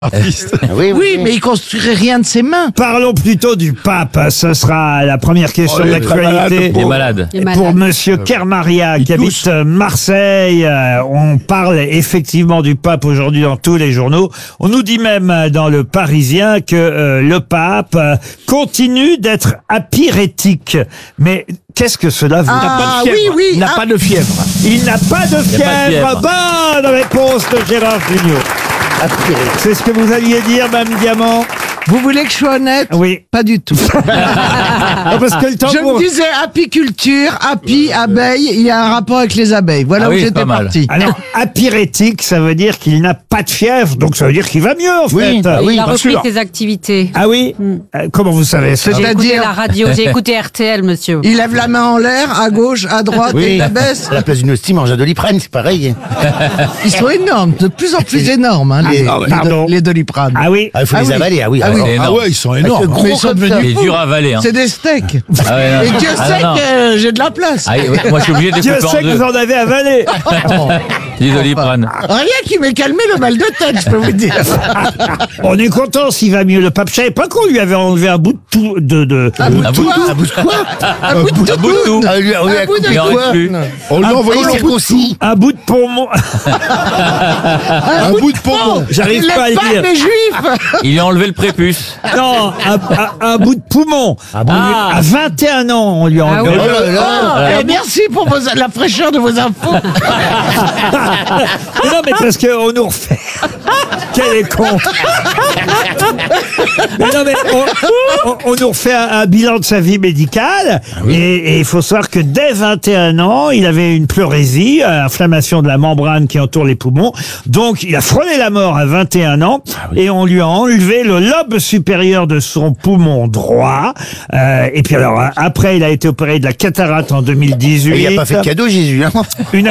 Oui, mais il construirait rien de ses mains. Parlons plutôt du pape. Ce sera la première question de l'actualité. Il est malade. Pour Monsieur Kermaria, qui habite Marseille, on parle effectivement du pape aujourd'hui dans tous les journaux. On nous dit même dans le Parisien que le pape continue d'être apyrétique. Mais qu'est-ce que cela veut dire? Ah oui, Il n'a pas de fièvre. Il n'a pas de fièvre. Bonne réponse de Gérard Jugnot. C'est ce que vous alliez dire, Mme Diamant? Vous voulez que je sois honnête? Oui. Pas du tout. Parce que le Je me disais apiculture, abeille, il y a un rapport avec les abeilles. Voilà où j'étais parti. Alors, apyrétique, ça veut dire qu'il n'a pas de fièvre, donc ça veut dire qu'il va mieux, en fait. Il a repris ses activités. Ah oui? Comment vous savez ça? J'ai écouté la radio, j'ai écouté RTL, monsieur. Il lève la main en l'air, à gauche, à droite, et il la baisse. À la place d'une hostie, mange un Doliprane, c'est pareil. Ils sont énormes, de plus en plus énormes, hein, les Doliprane. Ah oui? Il faut les avaler, Ah ouais, ils sont énormes. Ils sont C'est devenus fous. dur à avaler. Hein. C'est des steaks. Ah ouais, non. Et Dieu sait non. que j'ai de la place. Ah, moi, je suis obligé de Dieu couper en sait que deux. vous en avez avalé. Du Doliprane. Rien qui m'ait calmé le mal de tête, je peux vous dire. On est content s'il va mieux, le pape. Je savais pas qu'on lui avait enlevé un bout de tout, Un bout de Un bout quoi? Un bout de quoi? Un bout de Un bout de tout. tout. Ah, lui, on lui a Un bout de coupé Il en quoi? reste plus. On lui a envoyé Il un s'est concis. un bout de poumon. un bout de pompon. J'arrive pas à le Les dire. femmes, les juifs. Il lui a enlevé le prépuce. Non, un bout de poumon. À 21 ans, on lui a enlevé. oui. Oh là là. Et merci pour la fraîcheur de vos infos. Non, mais parce qu'on nous refait. Quel est con. Mais non, mais on nous refait un bilan de sa vie médicale. Et il faut savoir que dès 21 ans, il avait une pleurésie, inflammation de la membrane qui entoure les poumons. Donc, il a frôlé la mort à 21 ans. Et on lui a enlevé le lobe supérieur de son poumon droit. Et puis alors, après, il a été opéré de la cataracte en 2018. Il n'a pas fait de cadeau, Jésus. Hein.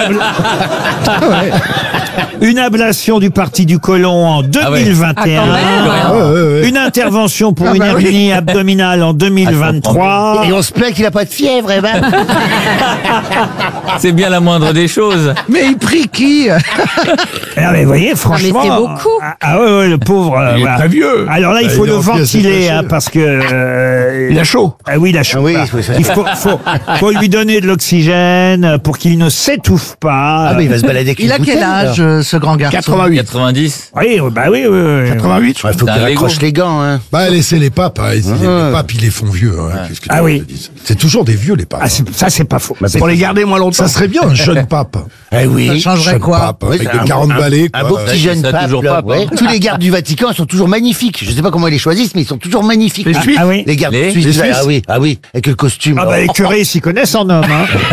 Une ablation du parti du côlon en 2021. Une intervention pour une hernie abdominale en 2023. Et on se plaint qu'il n'a pas de fièvre, eh ben. C'est bien la moindre des choses. Mais il prie qui? Ah mais vous voyez, franchement... mais c'est beaucoup. Ouais, le pauvre... Il est très vieux. Alors là, il faut Il le est en pièces ventiler, détachées. parce que... Il a chaud. Ah oui, il a chaud. Ah oui, Voilà. oui, ça. Il faut lui donner de l'oxygène pour qu'il ne s'étouffe pas. Ah, mais il va se balader avec Il une a quel bouteille, âge, alors. ce grand garçon? 88. 90. Oui, bah oui. 88. Ouais, faut C'est qu'il un raccroche Lego. les gants, hein. Bah, laissez les papes. Hein. Les papes, ils les font vieux. Hein. Qu'est-ce que Ah tu veux oui. que je te dise. C'est toujours des vieux, les papes. Ah, ça, c'est pas faux. Pour les garder moins longtemps. Ça serait bien, un jeune pape. Eh oui. Ça changerait Jeune quoi? pape, Oui, avec c'est des un 40 beau- balais. Un quoi. beau petit jeune ça, pape. toujours là, pape, ouais. hein. Tous les gardes du Vatican sont toujours magnifiques. Je sais pas comment ils les choisissent, mais ils sont toujours magnifiques. Les Suisses. Ah oui. Les gardes Les suisses. Suisses. Ah oui. Avec le costume. Ah là. bah les curés s'y connaissent en homme. Hein.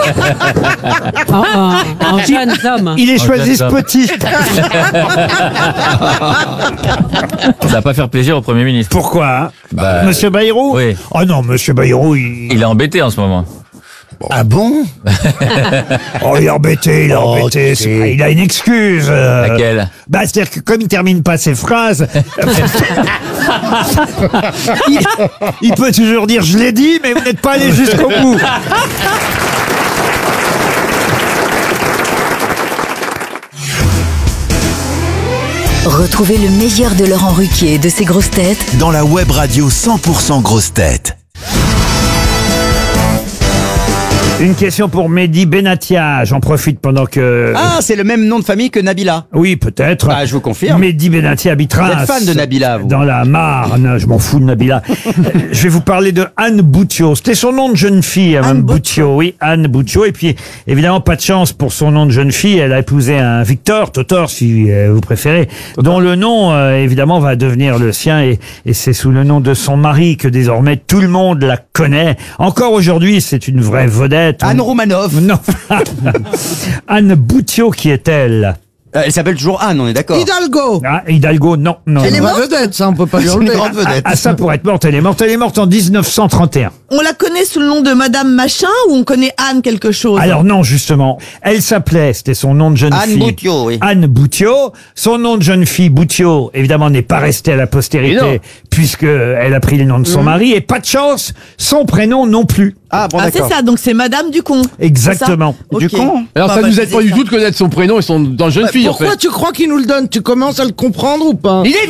En jeune homme. Il est En choisi jeune ce homme. petit. Ça va pas faire plaisir au Premier ministre. Pourquoi hein Bah, Monsieur Bayrou? oui. Oh non, Monsieur Bayrou, Il est embêté en ce moment. Ah bon? Oh, il est embêté, Oh, c'est tu sais. pas- il a une excuse. Laquelle? Bah, c'est-à-dire que comme il termine pas ses phrases, il peut toujours dire je l'ai dit, mais vous n'êtes pas allé jusqu'au bout. Retrouvez le meilleur de Laurent Ruquier et de ses grosses têtes dans la web radio 100% grosses têtes. Une question pour Mehdi Benatia. J'en profite pendant que... Ah, c'est le même nom de famille que Nabila. Oui, peut-être. Ah, je vous confirme. Mehdi Benatia habite Vous Reims. êtes fan de Nabila, vous. Dans la Marne. Je m'en fous de Nabila. Je vais vous parler de Anne Boutiot. C'était son nom de jeune fille, Anne Boutiot. Oui, Anne Boutiot. Et puis, évidemment, pas de chance pour son nom de jeune fille. Elle a épousé un Victor, Totor, si vous préférez, dont le nom, évidemment, va devenir le sien. Et c'est sous le nom de son mari que désormais tout le monde la connaît. Encore aujourd'hui, c'est une vraie vedette. Anne Romanov. Non. Anne Boutiot, qui est-elle? Elle s'appelle toujours Anne, on est d'accord. Hidalgo. Ah, Hidalgo, non. Elle est vedette, ça, on peut pas lui C'est une enlever. grande vedette. Ah, ça pourrait être morte. Elle est morte en 1931. On la connaît sous le nom de Madame Machin ou on connaît Anne quelque chose? Alors non, justement. Elle s'appelait, c'était son nom de jeune Anne fille. Boutiot, oui. Anne Boutiot. Son nom de jeune fille, Boutiot, évidemment, n'est pas resté à la postérité, puisque elle a pris le nom de son mari. Et pas de chance, son prénom non plus. Ah bon, Ah, c'est d'accord. ça, donc c'est Madame Ducon. Exactement. C'est ça Du con. Alors Bah, ça bah, nous je aide pas disais du ça. tout de connaître son prénom et son dans jeune fille en fait. Pourquoi tu crois qu'il nous le donne? Tu commences à le comprendre ou pas? Il est